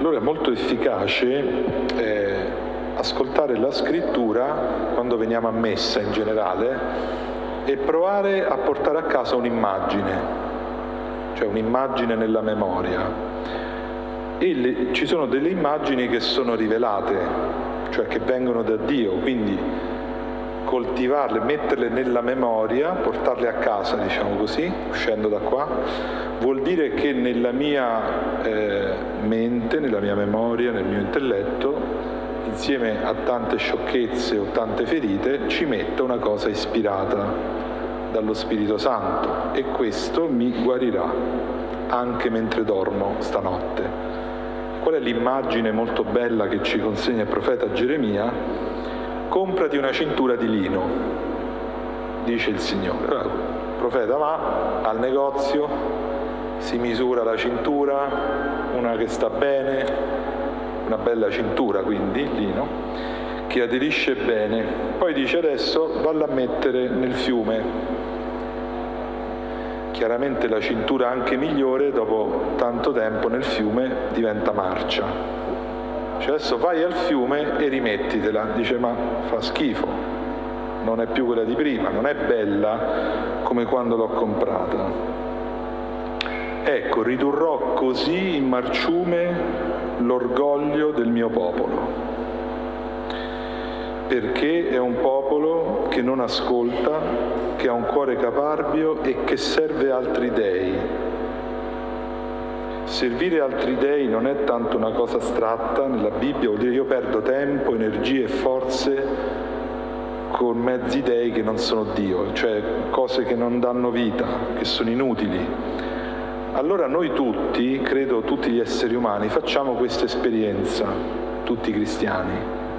Allora è molto efficace ascoltare la scrittura quando veniamo a messa in generale e provare a portare a casa un'immagine, cioè un'immagine nella memoria. E ci sono delle immagini che sono rivelate, cioè che vengono da Dio, quindi coltivarle, metterle nella memoria, portarle a casa, diciamo così, uscendo da qua, vuol dire che nella mia mente, nella mia memoria, nel mio intelletto, insieme a tante sciocchezze o tante ferite, ci metto una cosa ispirata dallo Spirito Santo e questo mi guarirà anche mentre dormo stanotte. Qual è l'immagine molto bella che ci consegna il profeta Geremia? Comprati una cintura di lino, dice il Signore. Allora, il profeta va al negozio, si misura la cintura, una che sta bene, una bella cintura quindi, lino, che aderisce bene. Poi dice adesso valla a mettere nel fiume. Chiaramente la cintura anche migliore dopo tanto tempo nel fiume diventa marcia. Cioè adesso vai al fiume e rimettitela. Dice ma fa schifo, non è più quella di prima, non è bella come quando l'ho comprata. Ecco, ridurrò così in marciume l'orgoglio del mio popolo, perché è un popolo che non ascolta, che ha un cuore caparbio e che serve altri dei. Servire altri dei non è tanto una cosa astratta, nella Bibbia vuol dire io perdo tempo, energie e forze con mezzi dei che non sono Dio, cioè cose che non danno vita, che sono inutili. Allora noi tutti, credo tutti gli esseri umani, facciamo questa esperienza, tutti i cristiani,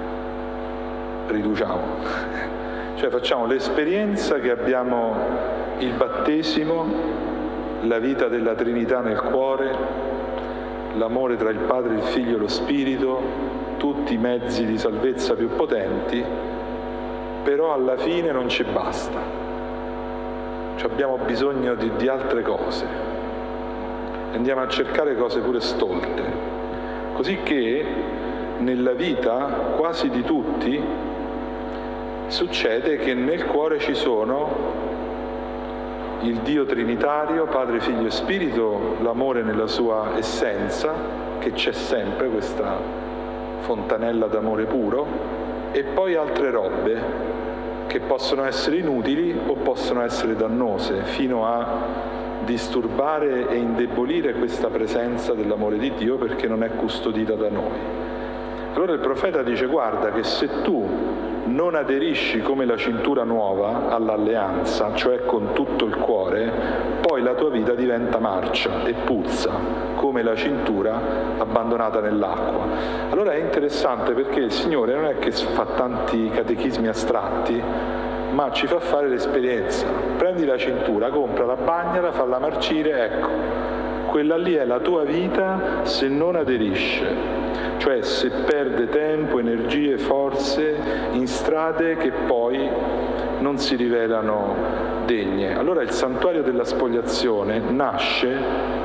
riduciamo, cioè facciamo l'esperienza che abbiamo il battesimo, la vita della Trinità nel cuore, l'amore tra il Padre, il Figlio e lo Spirito, tutti i mezzi di salvezza più potenti, però alla fine non ci basta, cioè abbiamo bisogno di altre cose. Andiamo a cercare cose pure stolte, così che nella vita quasi di tutti succede che nel cuore ci sono il Dio Trinitario, Padre, Figlio e Spirito, l'amore nella sua essenza, che c'è sempre, questa fontanella d'amore puro, e poi altre robe che possono essere inutili o possono essere dannose, fino a disturbare e indebolire questa presenza dell'amore di Dio perché non è custodita da noi. Allora il profeta dice guarda che se tu non aderisci come la cintura nuova all'alleanza, cioè con tutto il cuore, poi la tua vita diventa marcia e puzza come la cintura abbandonata nell'acqua. Allora è interessante perché il Signore non è che fa tanti catechismi astratti, ma ci fa fare l'esperienza. Prendi la cintura, comprala, bagnala, falla marcire, ecco, quella lì è la tua vita se non aderisce, cioè se perde tempo, energie, forze in strade che poi non si rivelano degne. Allora il santuario della spogliazione nasce,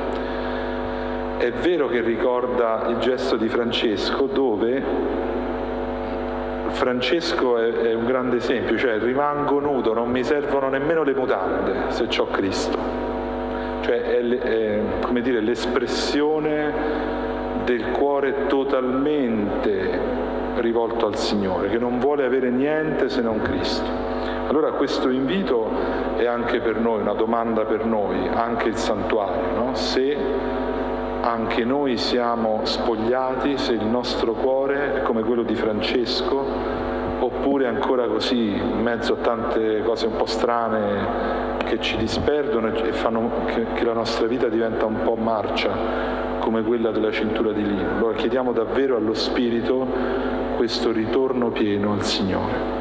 è vero che ricorda il gesto di Francesco, dove Francesco è un grande esempio, cioè rimango nudo, non mi servono nemmeno le mutande se c'ho Cristo. Cioè è come dire, l'espressione del cuore totalmente rivolto al Signore, che non vuole avere niente se non Cristo. Allora questo invito è anche per noi, una domanda per noi, anche il santuario, no? Se anche noi siamo spogliati, se il nostro cuore è come quello di Francesco, oppure ancora così, in mezzo a tante cose un po' strane che ci disperdono e fanno che la nostra vita diventa un po' marcia, come quella della cintura di lino. Allora chiediamo davvero allo Spirito questo ritorno pieno al Signore.